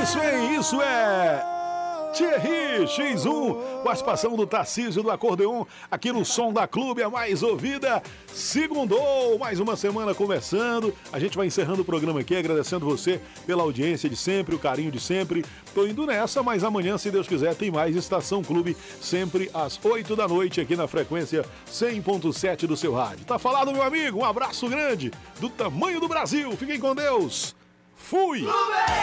isso, hein? Isso é Thierry X1, participação do Tarcísio do Acordeon, aqui no Som da Clube, a mais ouvida. Segundou, mais uma semana começando. A gente vai encerrando o programa aqui, agradecendo você pela audiência de sempre, o carinho de sempre. Tô indo nessa, mas amanhã, se Deus quiser, tem mais Estação Clube, sempre às 8 da noite, aqui na frequência 100.7 do seu rádio. Tá falado, meu amigo? Um abraço grande, do tamanho do Brasil. Fiquem com Deus. Fui!